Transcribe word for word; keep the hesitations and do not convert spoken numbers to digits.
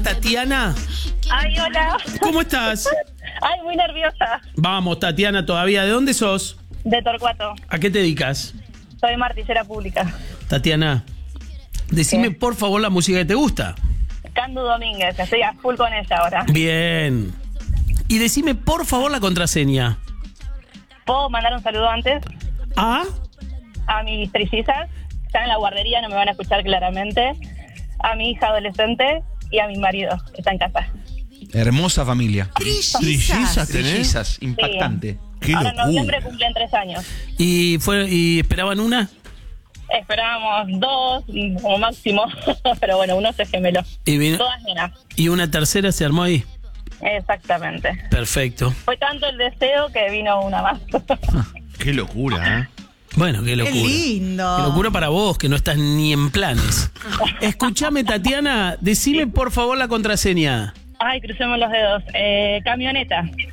Tatiana? Ay, hola. ¿Cómo estás? Ay, muy nerviosa. Vamos, Tatiana, todavía. ¿De dónde sos? De Torcuato. ¿A qué te dedicas? Soy martillera pública. Tatiana, decime ¿Qué? por favor la música que te gusta. Candu Domínguez, estoy a full con ella ahora. Bien. Y decime por favor la contraseña. ¿Puedo mandar un saludo antes? ¿A? A mis trillizas, están en la guardería, no me van a escuchar claramente. A mi hija adolescente y a mi marido, que está en casa. Hermosa familia. ¿Trillizas tenés? Trillizas, impactante. Qué Ahora en noviembre locura. cumplen tres años. ¿Y, fue, y esperaban una? Esperábamos dos, como máximo, pero bueno, uno se gemeló. Y, vino, Todas nenas. y una tercera se armó ahí. Exactamente. Perfecto. Fue tanto el deseo que vino una más. Qué locura, ¿eh? Bueno, qué locura. Qué lindo. Qué locura para vos, que no estás ni en planes. Escúchame, Tatiana, decime por favor la contraseña. Ay, crucemos los dedos. Eh, camioneta.